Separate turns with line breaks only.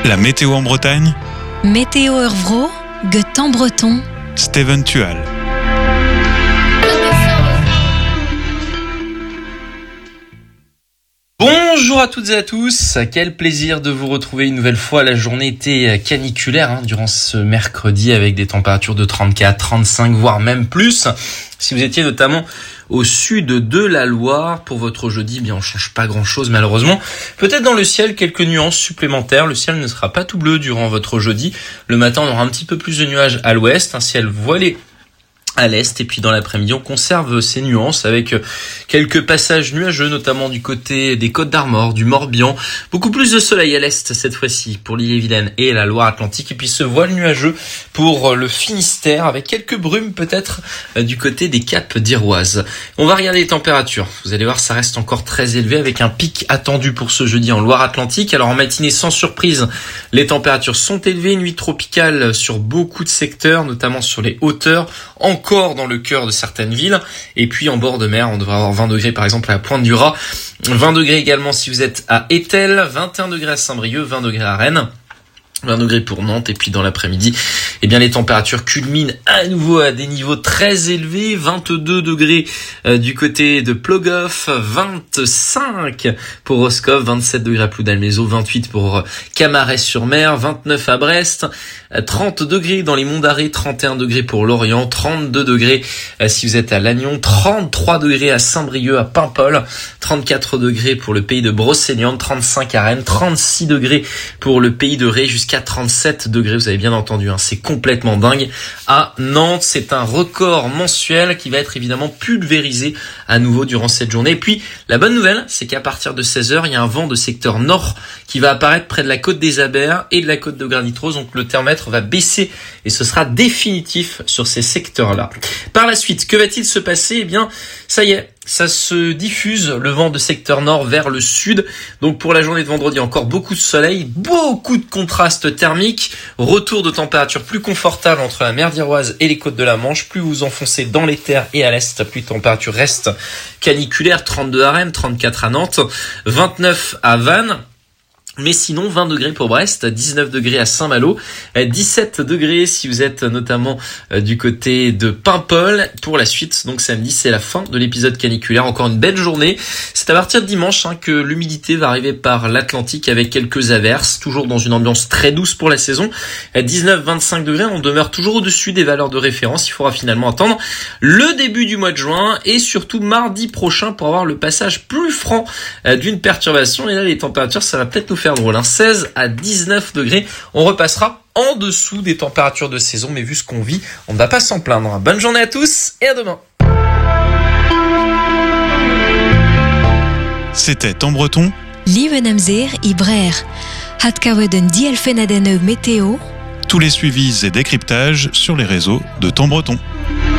La météo en Bretagne,
Météo Eurvro, temps breton.
Steven Tual.
Bonjour à toutes et à tous, quel plaisir de vous retrouver une nouvelle fois. La journée était caniculaire durant ce mercredi avec des températures de 34, 35 voire même plus. Si vous étiez notamment au sud de la Loire pour votre jeudi, on change pas grand chose malheureusement. Peut-être dans le ciel quelques nuances supplémentaires, le ciel ne sera pas tout bleu durant votre jeudi. Le matin on aura un petit peu plus de nuages à l'ouest, un ciel voilé à l'est, et puis dans l'après-midi on conserve ces nuances avec quelques passages nuageux, notamment du côté des Côtes d'Armor, du Morbihan, beaucoup plus de soleil à l'est cette fois-ci pour l'Ille-et-Vilaine et la Loire-Atlantique, et puis ce voile nuageux pour le Finistère avec quelques brumes peut-être du côté des Caps d'Iroise. On va regarder les températures, vous allez voir ça reste encore très élevé avec un pic attendu pour ce jeudi en Loire-Atlantique. Alors en matinée sans surprise, les températures sont élevées, nuit tropicale sur beaucoup de secteurs, notamment sur les hauteurs, encore dans le cœur de certaines villes, et puis en bord de mer, on devrait avoir 20 degrés par exemple à la Pointe du Raz, 20 degrés également si vous êtes à Étel, 21 degrés à Saint-Brieuc, 20 degrés à Rennes, 20 degrés pour Nantes, et puis dans l'après-midi, les températures culminent à nouveau à des niveaux très élevés, 22 degrés du côté de Plogoff, 25 pour Roscoff, 27 degrés à Ploudalmézeau, 28 pour Camaret-sur-Mer, 29 à Brest, 30 degrés dans les Monts d'Arrée, 31 degrés pour Lorient, 32 degrés si vous êtes à Lannion, 33 degrés à Saint-Brieuc, à Paimpol, 34 degrés pour le pays de Brocéliande, 35 à Rennes, 36 degrés pour le pays de Ré, jusqu'à 37 degrés, vous avez bien entendu, c'est complètement dingue. À Nantes, c'est un record mensuel qui va être évidemment pulvérisé à nouveau durant cette journée. Et puis, la bonne nouvelle, c'est qu'à partir de 16h, il y a un vent de secteur nord qui va apparaître près de la côte des Abers et de la côte de Granit-Rose, donc le thermomètre va baisser et ce sera définitif sur ces secteurs-là. Par la suite, que va-t-il se passer ? Ça y est, ça se diffuse, le vent de secteur nord vers le sud. Donc pour la journée de vendredi, encore beaucoup de soleil, beaucoup de contrastes thermiques, retour de température plus confortable entre la mer d'Iroise et les côtes de la Manche. Plus vous enfoncez dans les terres et à l'est, plus la température reste caniculaire, 32 à Rennes, 34 à Nantes, 29 à Vannes. Mais sinon, 20 degrés pour Brest, 19 degrés à Saint-Malo, 17 degrés si vous êtes notamment du côté de Paimpol. Pour la suite, donc samedi, c'est la fin de l'épisode caniculaire. Encore une belle journée. C'est à partir de dimanche que l'humidité va arriver par l'Atlantique avec quelques averses, toujours dans une ambiance très douce pour la saison. 19-25 degrés, on demeure toujours au-dessus des valeurs de référence. Il faudra finalement attendre le début du mois de juin et surtout mardi prochain pour avoir le passage plus franc d'une perturbation. Et là, les températures, ça va peut-être nous faire drôle, 16 à 19 degrés, on repassera en dessous des températures de saison, mais vu ce qu'on vit, on ne va pas s'en plaindre. Bonne journée à tous et à demain.
C'était en breton.
Lieve Namzer i Brer. Hat kaweden dielfenadene météo.
Tous les suivis et décryptages sur les réseaux de Temps Breton.